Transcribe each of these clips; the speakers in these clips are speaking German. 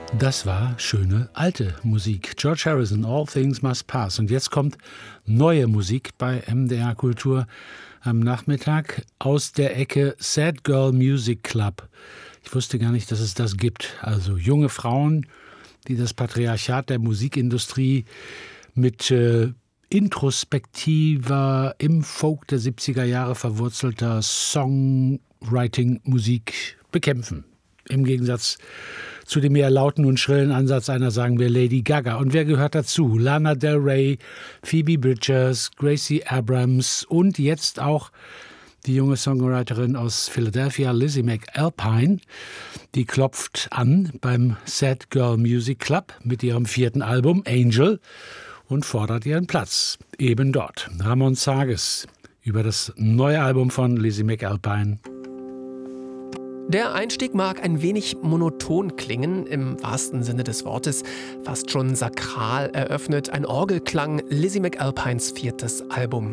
Das war schöne alte Musik. George Harrison, All Things Must Pass. Und jetzt kommt neue Musik bei MDR Kultur am Nachmittag aus der Ecke Sad Girl Music Club. Ich wusste gar nicht, dass es das gibt. Also junge Frauen, die das Patriarchat der Musikindustrie mit introspektiver, im Folk der 70er Jahre verwurzelter Songwriting-Musik bekämpfen. Im Gegensatz zu dem eher lauten und schrillen Ansatz einer, sagen wir, Lady Gaga. Und wer gehört dazu? Lana Del Rey, Phoebe Bridgers, Gracie Abrams und jetzt auch die junge Songwriterin aus Philadelphia, Lizzie McAlpine. Die klopft an beim Sad Girl Music Club mit ihrem 4. Album Angel und fordert ihren Platz. Eben dort. Ramon Sages über das neue Album von Lizzie McAlpine. Der Einstieg mag ein wenig monoton klingen, im wahrsten Sinne des Wortes, fast schon sakral eröffnet ein Orgelklang Lizzie McAlpines 4. Album.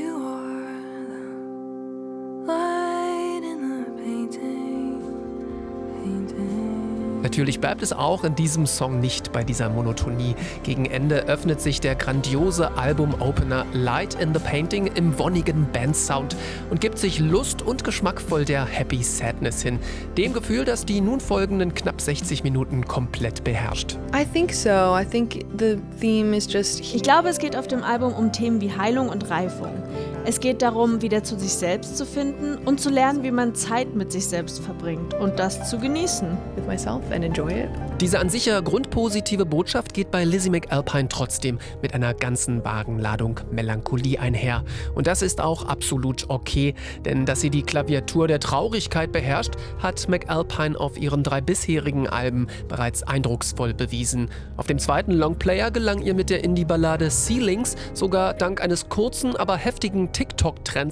Natürlich bleibt es auch in diesem Song nicht bei dieser Monotonie. Gegen Ende öffnet sich der grandiose Album-Opener Light in the Painting im wonnigen Bandsound und gibt sich lust- und geschmackvoll der Happy Sadness hin. Dem Gefühl, das die nun folgenden knapp 60 Minuten komplett beherrscht. Ich glaube, es geht auf dem Album um Themen wie Heilung und Reifung. Es geht darum, wieder zu sich selbst zu finden und zu lernen, wie man Zeit mit sich selbst verbringt und das zu genießen. With myself and enjoy it. Diese an sich ja grundpositive Botschaft geht bei Lizzie McAlpine trotzdem mit einer ganzen Wagenladung Melancholie einher. Und das ist auch absolut okay, denn dass sie die Klaviatur der Traurigkeit beherrscht, hat McAlpine auf ihren 3 bisherigen Alben bereits eindrucksvoll bewiesen. Auf dem 2. Longplayer gelang ihr mit der Indie-Ballade Ceilings sogar dank eines kurzen, aber heftigen TikTok-Trends